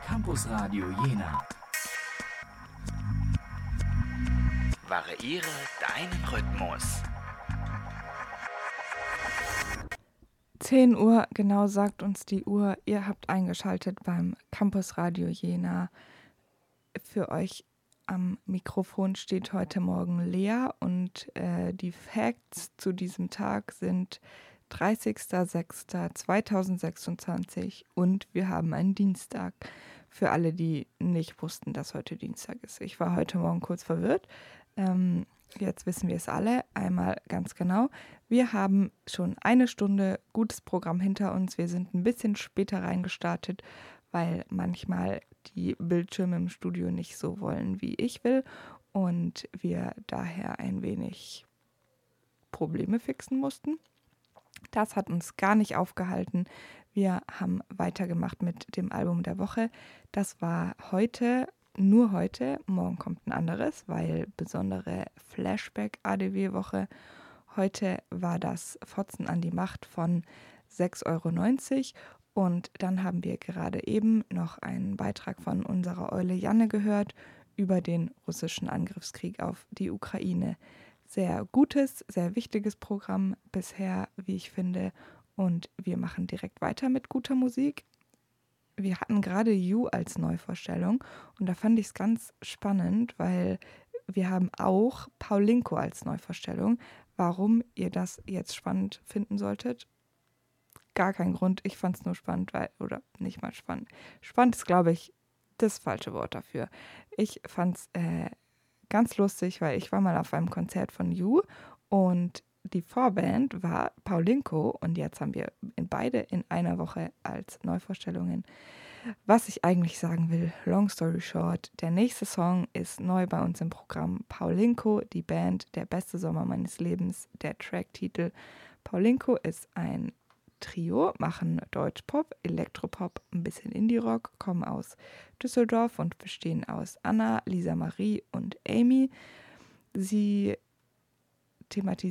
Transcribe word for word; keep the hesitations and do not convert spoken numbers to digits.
Campus Radio Jena. Variiere deinen Rhythmus. zehn Uhr, genau sagt uns die Uhr. Ihr habt eingeschaltet beim Campus Radio Jena. Für euch am Mikrofon steht heute Morgen Lea und äh, die Facts zu diesem Tag sind dreißigster sechster zweitausendsechsundzwanzig und wir haben einen Dienstag. Für alle, die nicht wussten, dass heute Dienstag ist. Ich war heute Morgen kurz verwirrt. Ähm, jetzt wissen wir es alle einmal ganz genau. Wir haben schon eine Stunde gutes Programm hinter uns. Wir sind ein bisschen später reingestartet, weil manchmal die Bildschirme im Studio nicht so wollen, wie ich will. Und wir daher ein wenig Probleme fixen mussten. Das hat uns gar nicht aufgehalten. Wir haben weitergemacht mit dem Album der Woche. Das war heute, nur heute. Morgen kommt ein anderes, weil besondere Flashback-A D W-Woche. Heute war das Fotzen an die Macht von sechs Euro neunzig. Und dann haben wir gerade eben noch einen Beitrag von unserer Eule Janne gehört über den russischen Angriffskrieg auf die Ukraine. Sehr gutes, sehr wichtiges Programm bisher, wie ich finde. Und wir machen direkt weiter mit guter Musik. Wir hatten gerade You als Neuvorstellung und da fand ich es ganz spannend, weil wir haben auch Paulinko als Neuvorstellung. Warum ihr das jetzt spannend finden solltet? Gar kein Grund. Ich fand es nur spannend, weil, oder nicht mal spannend. Spannend ist, glaube ich, das falsche Wort dafür. Ich fand es äh, ganz lustig, weil ich war mal auf einem Konzert von You und die Vorband war Paulinko und jetzt haben wir in beide in einer Woche als Neuvorstellungen. Was ich eigentlich sagen will, long story short, der nächste Song ist neu bei uns im Programm. Paulinko, die Band, der beste Sommer meines Lebens, der Tracktitel. Paulinko ist ein Trio, machen Deutschpop, Elektropop, ein bisschen Indie-Rock, kommen aus Düsseldorf und bestehen aus Anna, Lisa Marie und Amy. Sie thematisieren